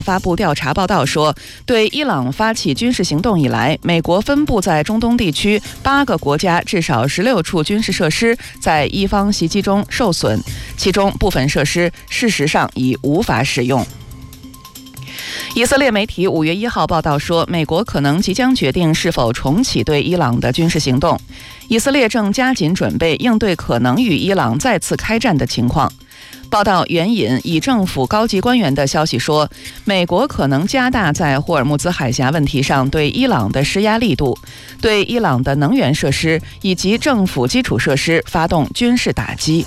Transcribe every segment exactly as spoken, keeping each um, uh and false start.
发布调查报道说，对伊朗发起军事行动以来，美国分布在中东地区八个国家至少十六处军事设施在伊方袭击中受损，其中部分设施事实上已无法使用。以色列媒体五月一号报道说，美国可能即将决定是否重启对伊朗的军事行动。以色列正加紧准备应对可能与伊朗再次开战的情况。报道援引以政府高级官员的消息说，美国可能加大在霍尔木兹海峡问题上对伊朗的施压力度，对伊朗的能源设施以及政府基础设施发动军事打击。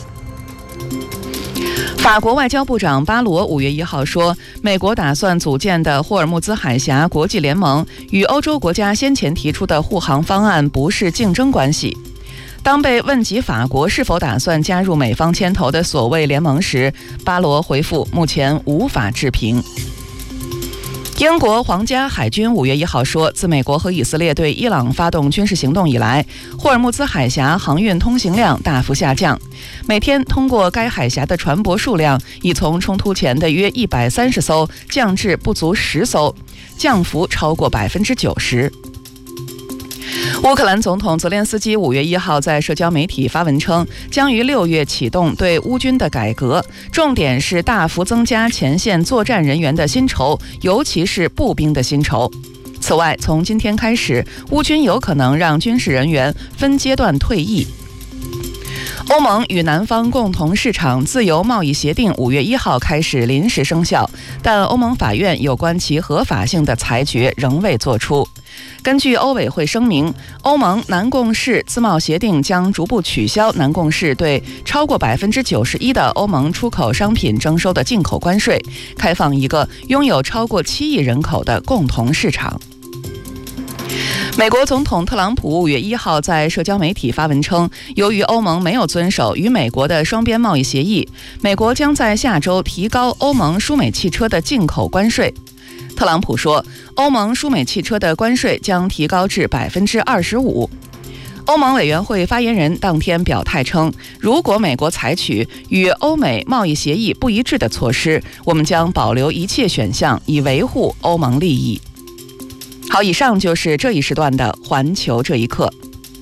法国外交部长巴罗五月一号说，美国打算组建的霍尔木兹海峡国际联盟与欧洲国家先前提出的护航方案不是竞争关系。当被问及法国是否打算加入美方牵头的所谓联盟时，巴罗回复目前无法置评。英国皇家海军五月一号说，自美国和以色列对伊朗发动军事行动以来，霍尔木兹海峡航运通行量大幅下降，每天通过该海峡的船舶数量已从冲突前的约一百三十艘降至不足十艘，降幅超过百分之九十。乌克兰总统泽连斯基五月一号在社交媒体发文称，将于六月启动对乌军的改革，重点是大幅增加前线作战人员的薪酬，尤其是步兵的薪酬。此外，从今天开始，乌军有可能让军事人员分阶段退役。欧盟与南方共同市场自由贸易协定五月一号开始临时生效，但欧盟法院有关其合法性的裁决仍未作出。根据欧委会声明，欧盟南共识自贸协定将逐步取消南共识对超过百分之九十一的欧盟出口商品征收的进口关税，开放一个拥有超过七亿人口的共同市场。美国总统特朗普五月一号在社交媒体发文称，由于欧盟没有遵守与美国的双边贸易协议，美国将在下周提高欧盟输美汽车的进口关税。特朗普说，欧盟输美汽车的关税将提高至百分之二十五。欧盟委员会发言人当天表态称，如果美国采取与欧美贸易协议不一致的措施，我们将保留一切选项以维护欧盟利益。好，以上就是这一时段的环球这一刻。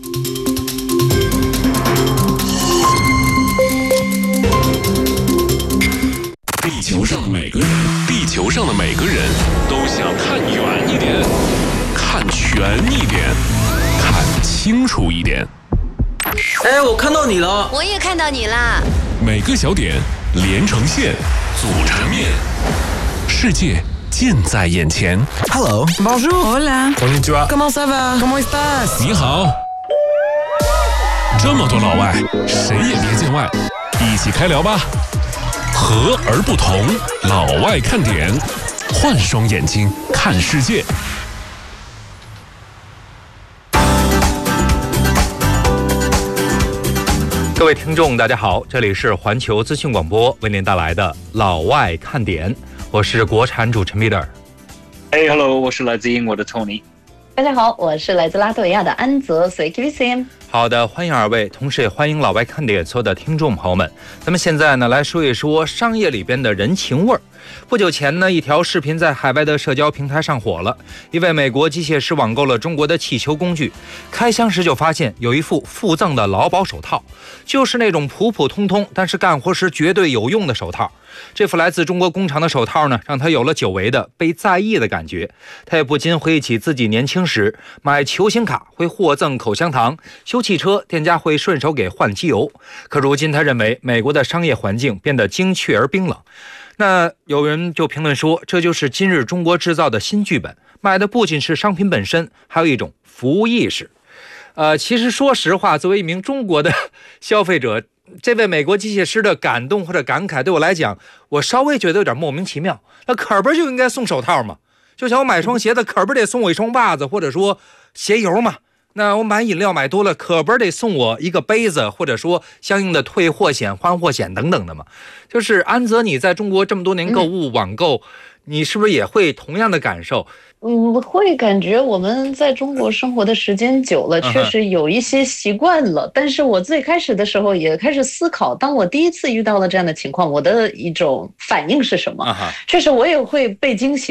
地球上每个人，地球上的每个人都想看远一点，看全一点，看清楚一点。 哎，我看到你了， 我也看到你啦。 每个小点连成线，组成面，世界近在眼前。 Hello, bonjour, hola, konnichiwa, comment ça va, comment estás？ 你好。这么多老外，谁也别见外，一起开聊吧。和而不同，老外看点，换双眼睛看世界。 各位听众大家好，这里是环球资讯广播为您带来的老外看点，我是国产主持人 Peter。 Hey hello， 我是来自英国的 Tony。 大家好，我是来自拉脱维亚的安泽，随 Q C M。 好的，欢迎二位，同时也欢迎老外看点所有的听众朋友们。咱们现在呢来说一说商业里边的人情味儿。不久前呢，一条视频在海外的社交平台上火了。一位美国机械师网购了中国的气球工具，开箱时就发现有一副附赠的劳保手套，就是那种普普通通但是干活时绝对有用的手套。这副来自中国工厂的手套呢，让他有了久违的被在意的感觉。他也不禁回忆起自己年轻时买球星卡会获赠口香糖，修汽车店家会顺手给换机油。可如今他认为美国的商业环境变得精确而冰冷。那有人就评论说，这就是今日中国制造的新剧本，卖的不仅是商品本身，还有一种服务意识。呃，其实说实话，作为一名中国的消费者，这位美国机械师的感动或者感慨对我来讲，我稍微觉得有点莫名其妙。那可不就应该送手套吗？就像我买双鞋子，可不得送我一双袜子，或者说鞋油嘛。那我买饮料买多了，可不得送我一个杯子，或者说相应的退货险、换货险等等的嘛。就是安泽，你在中国这么多年购物、网购， 你是不是也会同样的感受？ 嗯，会感觉我们在中国生活的时间久了，确实有一些习惯了。但是我最开始的时候也开始思考，当我第一次遇到了这样的情况，我的一种反应是什么？确实我也会被惊喜。